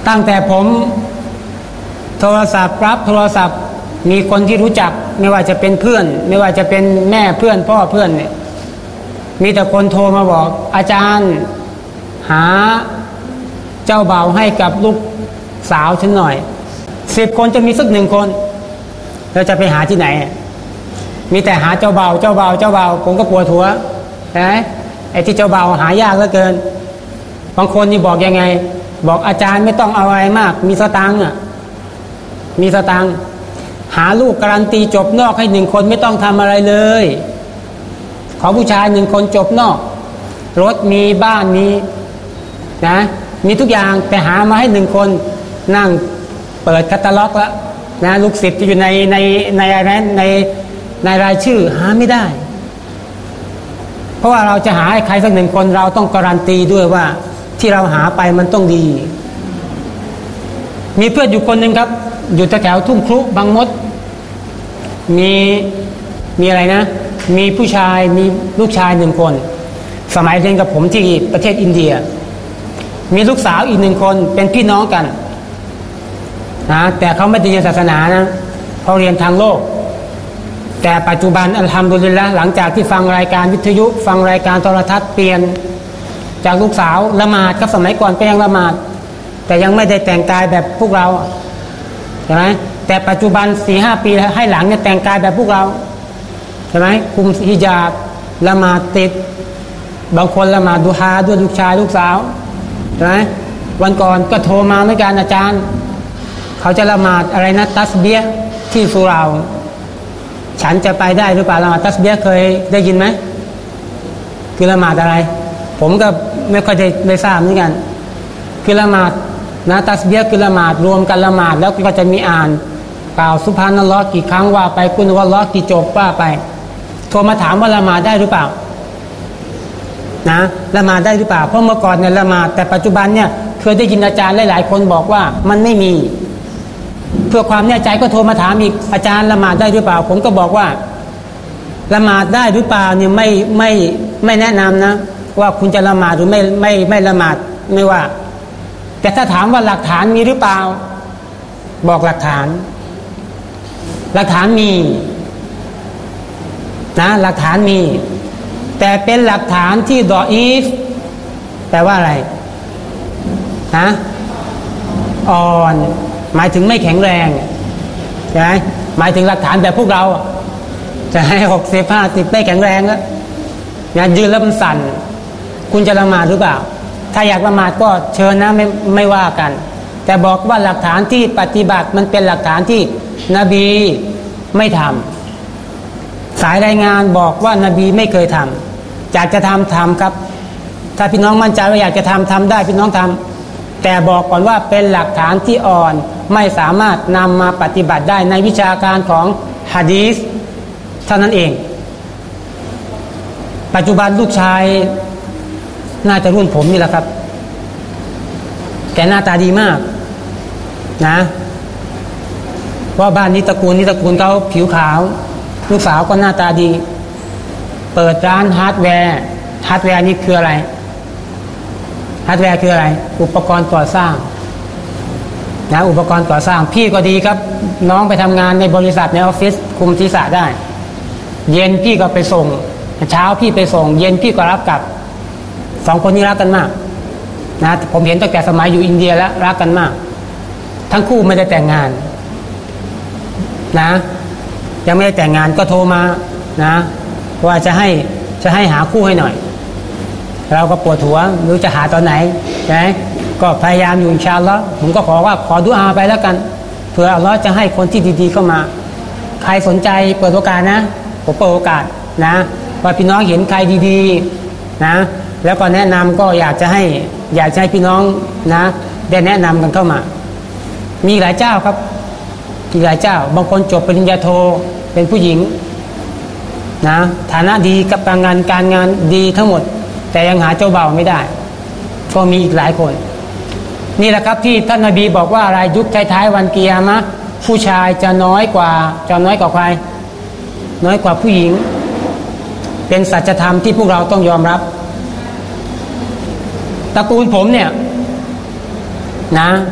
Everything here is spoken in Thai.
ตั้งแต่ผมโทรศัพท์รับโทรศัพท์มีคนที่รู้จักไม่ว่าจะเป็นเพื่อนไม่ว่าจะเป็นแม่เพื่อนพ่อเพื่อนเนี่ยมีแต่คนโทรมาบอกอาจารย์หาเจ้าบ่าวให้กับลูกสาวฉันหน่อย10 คนจะมีสัก1 คนเราจะไปหาที่ไหนมีแต่หาเจ้าบ่าวผมก็ปวดหัวนะไอ้ที่เจ้าบ่าวหายากเหลือเกินบางคนนี่บอกยังไงบอกอาจารย์ไม่ต้องเอาอะไรมากมีสตังค์มีสตังค์หาลูกการันตีจบนอกให้1 คนไม่ต้องทำอะไรเลยขอผู้ชาย1 คนจบนอกรถมีบ้านมีนะมีทุกอย่างแต่หามาให้1 คนนั่งเปิดแคตตาล็อกแล้วนะลูกศิษย์ที่อยู่ในอะไรในรายชื่อหาไม่ได้เพราะว่าเราจะหาให้ใครสัก1 คนเราต้องการันตีด้วยว่าที่เราหาไปมันต้องดีมีเพื่อนอยู่คนหนึ่งครับอยู่แถวทุ่งครุบางมดมีอะไรนะมีผู้ชายมีลูกชาย1 คนสมัยเรียนกับผมที่ประเทศอินเดียมีลูกสาวอีก1 คนเป็นพี่น้องกันนะแต่เขาไม่ได้เรียนศาสนานะเขาเรียนทางโลกแต่ปัจจุบันอัลฮัมดุลิลละห์หลังจากที่ฟังรายการวิทยุฟังรายการโทรทัศน์เปลี่ยนจากลูกสาวละหมาดกับสมัยก่อนก็ยังละหมาดแต่ยังไม่ได้แต่งกายแบบพวกเราใช่ไหมแต่ปัจจุบัน 4-5 ปีให้หลังเนี่ยแต่งกายแบบพวกเราใช่ไหมคุมฮิญาบละหมาดติดบางคนละหมาดดุฮาด้วยลูกชายลูกสาวใช่ไหมวันก่อนก็โทรมาเหมือนกันอาจารย์เขาจะละหมาดอะไรนะตัสเบียที่สุเหร่าฉันจะไปได้หรือเปล่าละหมาดตัสเบียเคยได้ยินไหมคือละหมาดอะไรผมก็ไม่ค่อยได้ทราบเหมือนกันคือละหมาดนะตัสเบียคือละหมาดรวมกันละหมาดแล้วก็จะมีอ่านกล่าวซุบฮานัลลอฮ์กี่ครั้งว่าไปกุลวัลลอฮ์กี่จบว่าไปโทรมาถามว่าละหมาดได้หรือเปล่านะละหมาดได้หรือเปล่าเพราะเมื่อก่อนเนี่ยละหมาดแต่ปัจจุบันเนี่ยเคยได้ยินอาจารย์หลายๆคนบอกว่ามันไม่มีเพื่อความแน่ใจก็โทรมาถามอีกอาจารย์ละหมาดได้หรือเปล่าผมก็บอกว่าละหมาดได้หรือเปล่าเนี่ยไม่แนะนำนะว่าคุณจะละหมาดหรือไม่ละหมาดไม่ว่าแต่ถ้าถามว่าหลักฐานมีหรือเปล่าบอกหลักฐานมีนะหลักฐานมีแต่เป็นหลักฐานที่ดออีฟแปลว่าอะไรนะอ่อนหมายถึงไม่แข็งแรงใช่ไหมหมายถึงหลักฐานแบบพวกเราจะให้60-50ไม่แข็งแรงแล้วยืนแล้วมันสั่นคุณจะละหมาดหรือเปล่าถ้าอยากละหมาดก็เชิญนะไม่ว่ากันแต่บอกว่าหลักฐานที่ปฏิบัติมันเป็นหลักฐานที่นบีไม่ทำสายรายงานบอกว่านบีไม่เคยทำอยากจะทำครับถ้าพี่น้องมั่นใจว่าอยากจะทำได้พี่น้องทำแต่บอกก่อนว่าเป็นหลักฐานที่อ่อนไม่สามารถนำมาปฏิบัติได้ในวิชาการของหะดีษเท่านั้นเองปัจจุบันลูกชายน่าจะรุ่นผมนี่แหละครับแกหน้าตาดีมากนะว่าบ้านนี้ตระกูลเขาผิวขาวลูกสาวก็หน้าตาดีเปิดร้านฮาร์ดแวร์นี่คืออะไรฮาร์ดแวร์คืออะไรอุปกรณ์ก่อสร้างนะอุปกรณ์ก่อสร้างพี่ก็ดีครับน้องไปทำงานในบริษัทในออฟฟิศคุมศีรษะได้เย็นพี่ก็ไปส่งเช้าพี่ไปส่งเย็นพี่ก็รับกลับ2 คนนี้รักกันมากนะผมเห็นตั้งแต่สมัยอยู่อินเดียแล้วรักกันมากทั้งคู่ไม่ได้แต่งงานนะยังไม่ได้แต่งงานก็โทรมานะว่าจะให้หาคู่ให้หน่อยเราก็ปวดหัวไม่รู้จะหาตอนไหนนะก็พยายามอยู่อินชาอัลลอฮ์ผมก็ขอดุอาไปแล้วกันเผื่ออัลลอฮ์จะให้คนที่ดีๆเข้ามาใครสนใจเปิดโอกาสนะผมเปิดโอกาสนะว่าพี่น้องเห็นใครดีๆนะแล้วก็แนะนำก็อยากจะให้พี่น้องนะได้แนะนำกันเข้ามามีหลายเจ้าครับมีหลายเจ้าบางคนจบปริญญาโทเป็นผู้หญิงนะฐานะดีกับการงานดีทั้งหมดแต่ยังหาเจ้าบ่าวไม่ได้ก็มีอีกหลายคนนี่แหละครับที่ท่านนบีบอกว่าอะไรยุคท้ายๆวันกิยามะห์ผู้ชายจะน้อยกว่าใครน้อยกว่าผู้หญิงเป็นสัจธรรมที่พวกเราต้องยอมรับตระกูลผมเนี่ยนะ